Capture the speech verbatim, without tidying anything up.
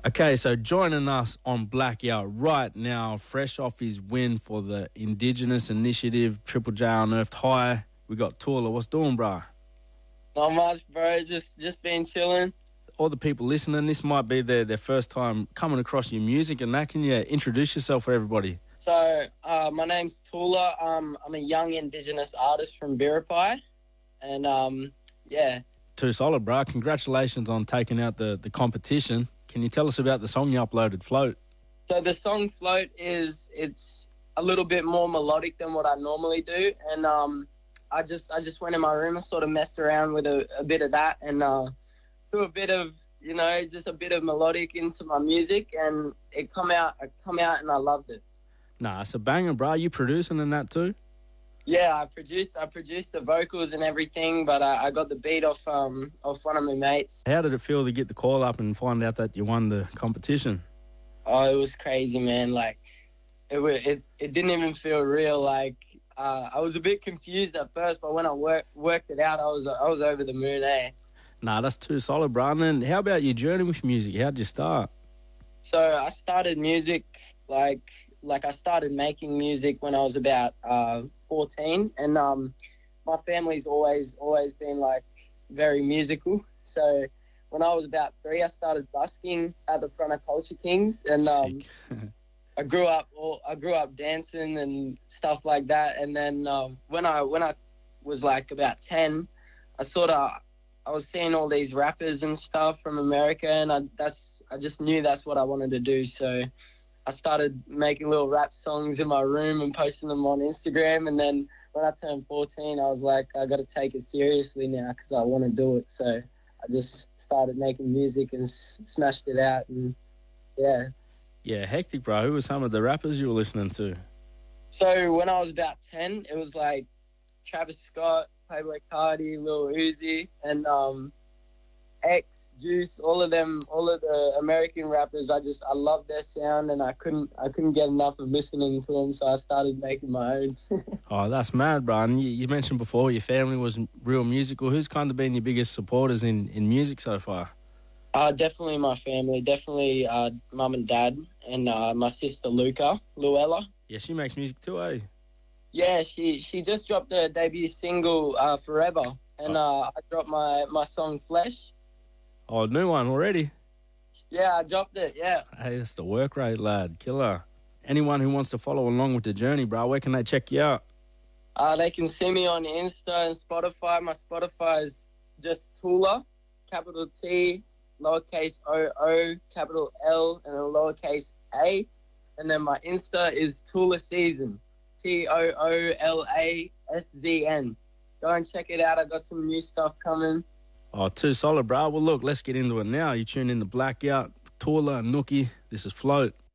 Okay, so joining us on Blackout right now, fresh off his win for the Indigenous Initiative, Triple J Unearthed High, we got Tula. What's doing, bro? Not much, bro. Just just been chilling. All the people listening, this might be their, their first time coming across your music and that. Can you introduce yourself for everybody? So, uh, my name's Tula. Um, I'm a young Indigenous artist from Biripi. And, um, yeah. Too solid, bro. Congratulations on taking out the, the competition. Can you tell us about the song you uploaded, Float? So the song Float is, it's a little bit more melodic than what I normally do. And um, I just I just went in my room and sort of messed around with a, a bit of that and uh, threw a bit of, you know, just a bit of melodic into my music. And it come out, it come out and I loved it. Nah, it's a banger, bro. You producing in that too? Yeah, I produced I produced the vocals and everything, but I, I got the beat off um off one of my mates. How did it feel to get the call up and find out that you won the competition? Oh, it was crazy, man. Like, it wa- it it didn't even feel real. Like, uh, I was a bit confused at first, but when I worked worked it out, I was I was over the moon, eh? Nah, that's too solid, bro. And then how about your journey with music? How'd you start? So I started music like like I started making music when I was about uh. fourteen, and um, my family's always always been like very musical. So when I was about three, I started busking at the front of Culture Kings, and um, I grew up all, I grew up dancing and stuff like that. And then um, when I when I was like about ten, I sort of I was seeing all these rappers and stuff from America, and I that's I just knew that's what I wanted to do. So I started making little rap songs in my room and posting them on Instagram. And then when I turned fourteen, I was like, I got to take it seriously now because I want to do it. So I just started making music and s- smashed it out. And yeah. Yeah, hectic, bro. Who were some of the rappers you were listening to? So when I was about ten, it was like Travis Scott, Playboy Cardi, Lil Uzi, and um, X, Juice, all of them, all of the American rappers. I just, I love their sound, and I couldn't, I couldn't get enough of listening to them, so I started making my own. Oh, that's mad, bro. And you, you mentioned before your family was real musical. Who's kind of been your biggest supporters in, in music so far? Uh, definitely my family, definitely uh, mum and dad, and uh, my sister Luca, Luella. Yeah, she makes music too, eh? Yeah, she she just dropped her debut single, uh, Forever, and uh, I dropped my, my song Flesh. Oh, new one already? Yeah, I dropped it, yeah. Hey, that's the work rate, lad. Killer. Anyone who wants to follow along with the journey, bro, where can they check you out? Uh, they can see me on Insta and Spotify. My Spotify is just Tula, capital T, lowercase O O, capital L, and a lowercase A. And then my Insta is Tula Season, T O O L A S Z N. Go and check it out. I got some new stuff coming. Oh, too solid, bro. Well, look, let's get into it now. You tune in to Blackout, Tula and Nookie. This is Float.